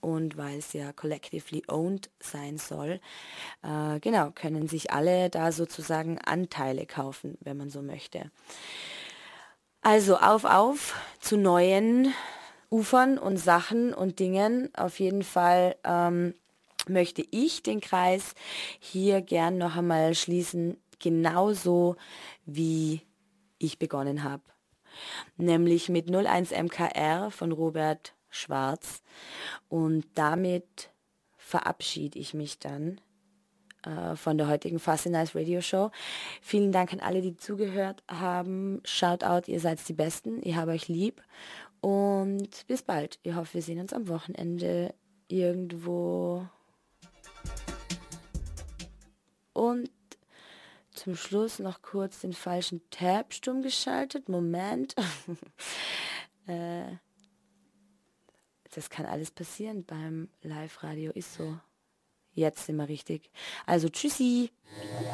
und weil es ja collectively owned sein soll, genau, können sich alle da sozusagen Anteile kaufen, wenn man so möchte. Also auf zu neuen Ufern und Sachen und Dingen. Auf jeden Fall möchte ich den Kreis hier gern noch einmal schließen, genauso wie ich begonnen habe. Nämlich mit 01 MKR von Robert Schwarz. Und damit verabschiede ich mich dann von der heutigen Fast Nice Radio Show. Vielen Dank an alle, die zugehört haben. Shout out, ihr seid die Besten. Ich habe euch lieb. Und bis bald. Ich hoffe, wir sehen uns am Wochenende irgendwo. Und zum Schluss noch kurz den falschen Tab stumm geschaltet. Moment. Das kann alles passieren beim Live-Radio. Ist so. Jetzt sind wir richtig. Also tschüssi.